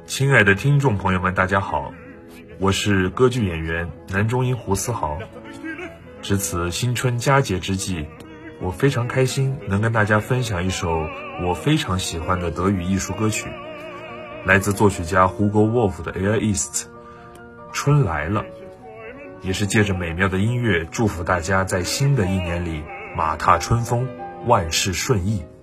亲爱的听众朋友们，大家好，我是歌剧演员男中音胡思豪。值此新春佳节之际，我非常开心能跟大家分享一首我非常喜欢的德语艺术歌曲，来自作曲家 Hugo Wolf 的 Er ist， 春来了，也是借着美妙的音乐祝福大家在新的一年里马踏春风，万事顺意。